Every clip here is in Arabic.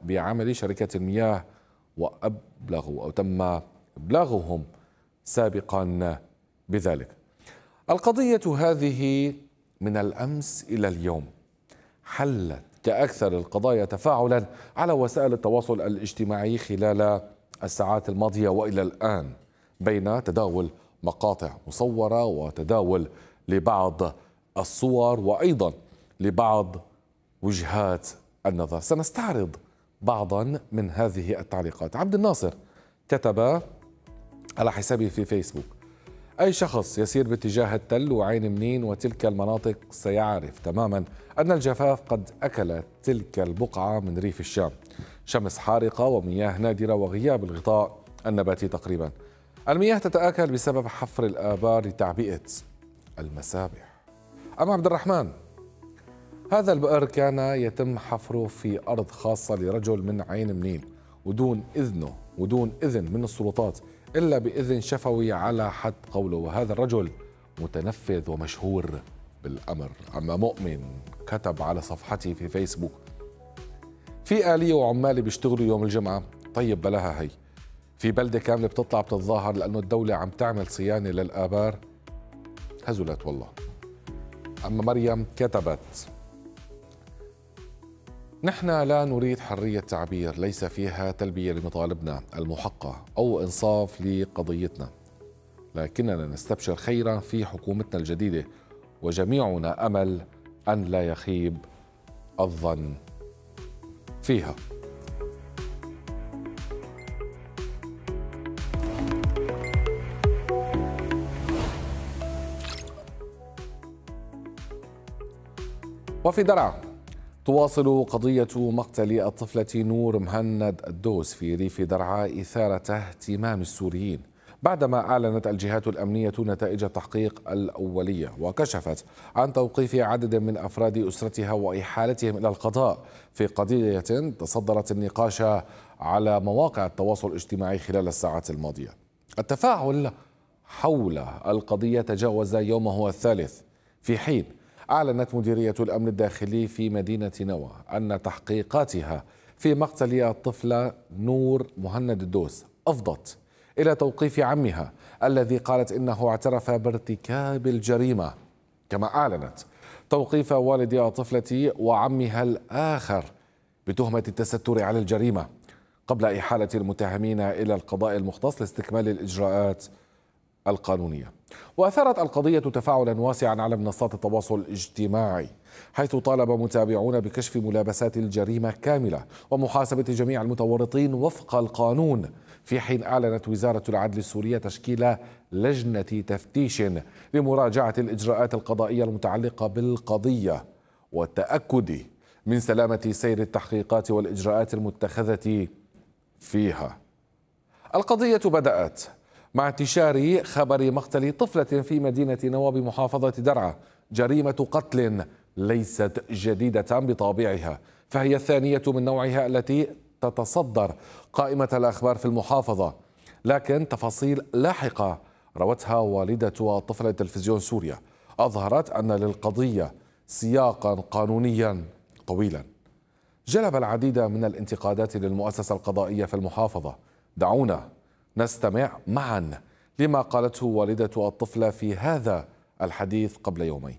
بعمل شركة المياه وأبلغوا أو تم إبلاغهم سابقا بذلك. القضية هذه من الأمس إلى اليوم حلت كأكثر القضايا تفاعلا على وسائل التواصل الاجتماعي خلال الساعات الماضية وإلى الآن، بين تداول مقاطع مصورة وتداول لبعض الصور وأيضا لبعض وجهات النظر. سنستعرض بعضا من هذه التعليقات. عبد الناصر كتب على حسابه في فيسبوك: أي شخص يسير باتجاه التل وعين منين وتلك المناطق سيعرف تماما أن الجفاف قد أكل تلك البقعة من ريف الشام. شمس حارقة ومياه نادرة وغياب الغطاء النباتي تقريبا. المياه تتآكل بسبب حفر الآبار لتعبئة المسابح. أما عبد الرحمن: هذا البئر كان يتم حفره في أرض خاصة لرجل من عين منين ودون إذنه ودون إذن من السلطات إلا بإذن شفوي على حد قوله، وهذا الرجل متنفذ ومشهور بالأمر. أما مؤمن كتب على صفحته في فيسبوك: في آلية وعمالي بيشتغلوا يوم الجمعة. طيب بلاها هي في بلدة كاملة بتطلع بتتظاهر لأنه الدولة عم تعمل صيانة للآبار. هزلت والله. أما مريم كتبت: نحن لا نريد حرية تعبير ليس فيها تلبية لمطالبنا المحقة أو إنصاف لقضيتنا، لكننا نستبشر خيرا في حكومتنا الجديدة وجميعنا أمل أن لا يخيب الظن فيها. وفي درعا تواصل قضية مقتل الطفلة نور مهند الدوس في ريف درعا إثارة اهتمام السوريين بعدما أعلنت الجهات الأمنية نتائج التحقيق الأولية وكشفت عن توقيف عدد من أفراد أسرتها وإحالتهم إلى القضاء في قضية تصدرت النقاش على مواقع التواصل الاجتماعي خلال الساعات الماضية. التفاعل حول القضية تجاوز يومه الثالث، في حين أعلنت مديرية الأمن الداخلي في مدينة نوى أن تحقيقاتها في مقتل الطفلة نور مهند الدوس أفضت إلى توقيف عمها الذي قالت إنه اعترف بارتكاب الجريمة، كما أعلنت توقيف والد الطفلة وعمها الآخر بتهمة التستر على الجريمة قبل إحالة المتهمين إلى القضاء المختص لاستكمال الإجراءات القانونية. وأثارت القضية تفاعلا واسعا على منصات التواصل الاجتماعي، حيث طالب متابعون بكشف ملابسات الجريمة كاملة ومحاسبة جميع المتورطين وفق القانون، في حين أعلنت وزارة العدل السورية تشكيل لجنة تفتيش لمراجعة الإجراءات القضائية المتعلقة بالقضية والتأكد من سلامة سير التحقيقات والإجراءات المتخذة فيها. القضية بدأت مع انتشار خبر مقتل طفلة في مدينة نوى بمحافظة درعا، جريمة قتل ليست جديدة بطابعها، فهي الثانية من نوعها التي تتصدر قائمة الأخبار في المحافظة، لكن تفاصيل لاحقة روتها والدة الطفلة تلفزيون سوريا أظهرت أن للقضية سياقا قانونيا طويلا جلب العديد من الانتقادات للمؤسسة القضائية في المحافظة. دعونا نستمع معا لما قالته والدة الطفلة في هذا الحديث قبل يومين.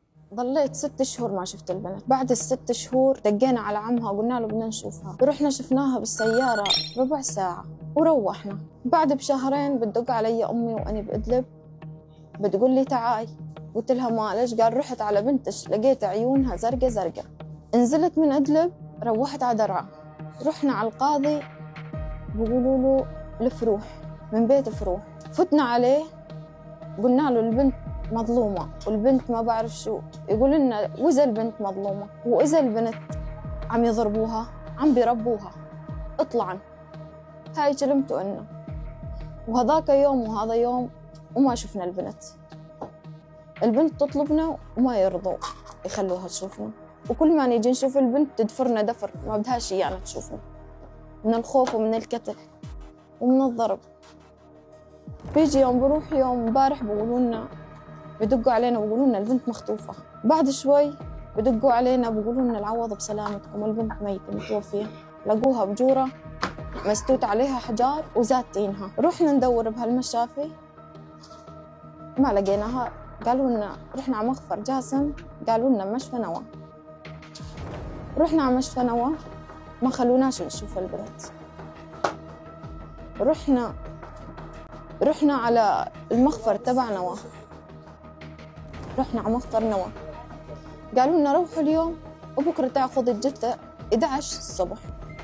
ضليت 6 شهور ما شفت البنت. بعد ال6 شهور دقينا على عمها وقلنا له بدنا نشوفها. رحنا شفناها بالسيارة ربع ساعة وروحنا. بعد بشهرين بتدق علي أمي وأنا بإدلب بتقول لي تعاي. قلت لها ما ليش؟ قال رحت على بنتش لقيت عيونها زرقة زرقة. نزلت من إدلب روحت على درعا. رحنا على القاضي بيقولوا له الفروح من بيت فروح. فتنا عليه قلنا له البنت مظلومة والبنت ما بعرف شو. يقول لنا وإذا البنت مظلومة وإذا البنت عم يضربوها عم بيربوها اطلعن. هاي كلمته إنه. وهذاك يوم وهذا يوم وما شفنا البنت. البنت تطلبنا وما يرضوا يخلوها تشوفنا، وكل ما نيجي نشوف البنت تدفرنا دفر، ما بدهاش يعني تشوفنا من الخوف ومن القتل ومن الضرب. بيجي يوم بروح يوم امبارح بيقولوا لنا بدقوا علينا بيقولوا لنا البنت مخطوفة. بعد شوي بدقوا علينا بيقولوا لنا العوض بسلامتكم البنت ميتة متوفية. لقوها بجورة مسدود عليها حجار وزاتينها. رحنا ندور بهالمشافي ما لقيناها. قالوا لنا رحنا على مخفر جاسم، قالوا لنا مشفى نوى. رحنا على مشفى نوى ما خلوناش نشوف البنت. رحنا على المخفر تبع نوى، رحنا على مخفر نوى قالوا لنا روحوا اليوم وبكره تاخذ الجثة 11 الصبح.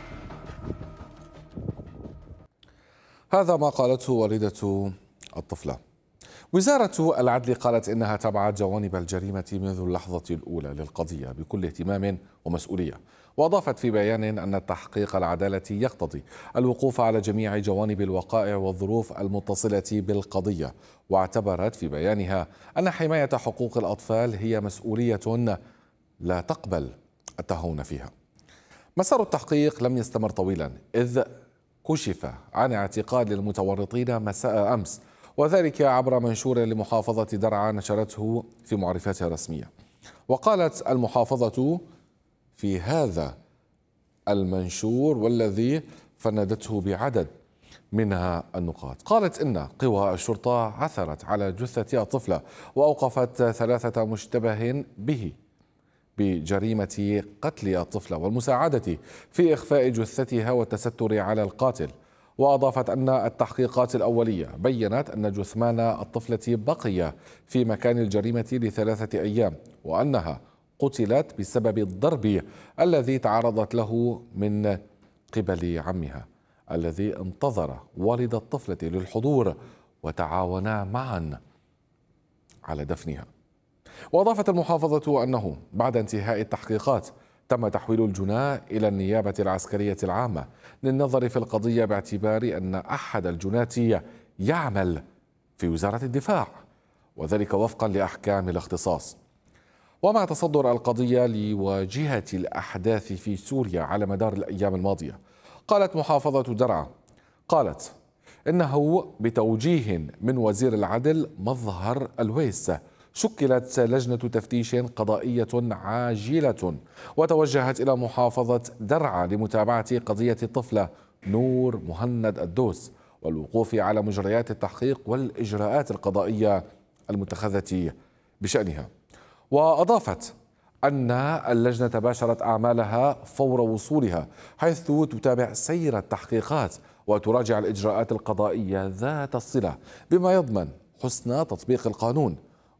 هذا ما قالته والدة الطفلة. وزارة العدل قالت إنها تابعت جوانب الجريمة منذ اللحظة الأولى للقضية بكل اهتمام ومسؤولية، وأضافت في بيان أن تحقيق العدالة يقتضي الوقوف على جميع جوانب الوقائع والظروف المتصلة بالقضية، واعتبرت في بيانها أن حماية حقوق الأطفال هي مسؤولية لا تقبل التهاون فيها. مسار التحقيق لم يستمر طويلا إذ كشف عن اعتقال المتورطين مساء أمس، وذلك عبر منشور لمحافظة درعا نشرته في معرفاتها الرسمية. وقالت المحافظة في هذا المنشور والذي فندته بعدد منها النقاط، قالت إن قوى الشرطة عثرت على جثة الطفلة وأوقفت 3 مشتبه به بجريمة قتل الطفلة والمساعدة في إخفاء جثتها والتستر على القاتل. وأضافت أن التحقيقات الأولية بيّنت أن جثمان الطفلة بقي في مكان الجريمة ل3 أيام، وأنها قتلت بسبب الضرب الذي تعرضت له من قبل عمها الذي انتظر والد الطفلة للحضور وتعاونا معا على دفنها. وأضافت المحافظة أنه بعد انتهاء التحقيقات تم تحويل الجناة إلى النيابة العسكرية العامة للنظر في القضية، باعتبار أن أحد الجناة يعمل في وزارة الدفاع، وذلك وفقا لأحكام الاختصاص. ومع تصدر القضية لواجهة الأحداث في سوريا على مدار الأيام الماضية، قالت محافظة درعا إنه بتوجيه من وزير العدل مظهر الويس شكلت لجنة تفتيش قضائية عاجلة وتوجهت إلى محافظة درعا لمتابعة قضية الطفلة نور مهند الدوس والوقوف على مجريات التحقيق والإجراءات القضائية المتخذة بشأنها. وأضافت أن اللجنة باشرت أعمالها فور وصولها، حيث تتابع سير التحقيقات وتراجع الإجراءات القضائية ذات الصلة بما يضمن حسن تطبيق القانون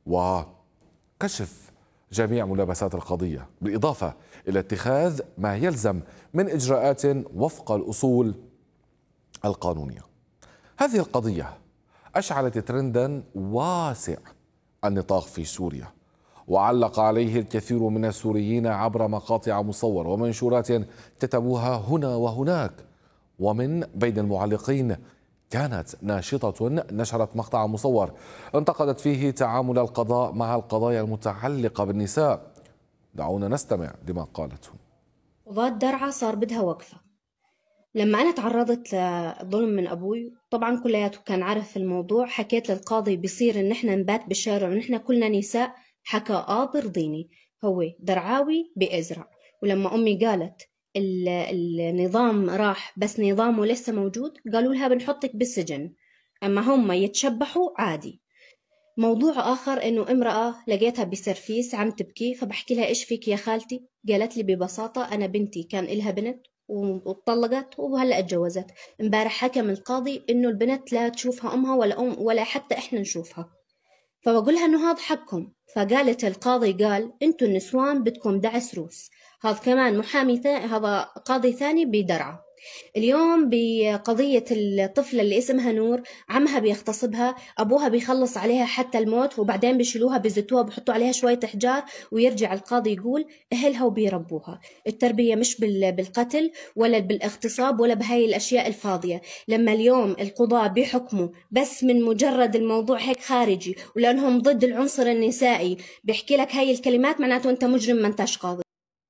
وكشف جميع ملابسات القضية، بالإضافة إلى اتخاذ ما يلزم من إجراءات وفق الأصول القانونية. هذه القضية أشعلت ترندا واسع النطاق في سوريا، وعلق عليه الكثير من السوريين عبر مقاطع مصور ومنشورات كتبوها هنا وهناك. ومن بين المعلقين كانت ناشطة نشرت مقطع مصور انتقدت فيه تعامل القضاء مع القضايا المتعلقة بالنساء. دعونا نستمع لما قالته. قضاة درعا صار بدها وقفة. لما أنا تعرضت لظلم من أبوي، طبعا كلياته كان عارف الموضوع، حكيت للقاضي بيصير إن إحنا نبات بالشارع وإن إحنا كلنا نساء، حكى برضيني، هو درعاوي بإزرع. ولما أمي قالت النظام راح بس نظامه لسه موجود، قالوا لها بنحطك بالسجن، أما هم يتشبحوا عادي. موضوع آخر إنه امرأة لقيتها بسرفيس عم تبكي، فبحكي لها إيش فيك يا خالتي؟ قالت لي ببساطة أنا بنتي كان إلها بنت وطلقت وهلأ اتجوزت. امبارح حكم القاضي إنه البنت لا تشوفها أمها ولا حتى إحنا نشوفها. فبقولها إنه هذا حقكم. فقالت القاضي قال أنتوا النسوان بدكم دعس روس. هذا كمان محامي هذا قاضي ثاني بدرعا. اليوم بقضية الطفلة اللي اسمها نور، عمها بيغتصبها، أبوها بيخلص عليها حتى الموت، وبعدين بيشيلوها بزتوها بيحطوا عليها شوية حجار، ويرجع القاضي يقول أهلها وبيربوها. التربية مش بالقتل ولا بالاغتصاب ولا بهاي الأشياء الفاضية. لما اليوم القضاة بيحكموا بس من مجرد الموضوع هيك خارجي ولأنهم ضد العنصر النسائي، بيحكي لك هاي الكلمات، معناته أنت مجرم ما انتش قاضي.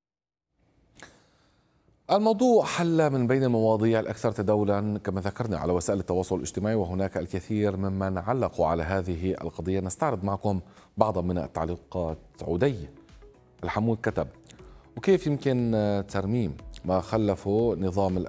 الموضوع حل من بين المواضيع الأكثر تداولا كما ذكرنا على وسائل التواصل الاجتماعي، وهناك الكثير ممن علقوا على هذه القضية. نستعرض معكم بعضا من التعليقات. عدي الحمود كتب: وكيف يمكن ترميم ما خلفه نظام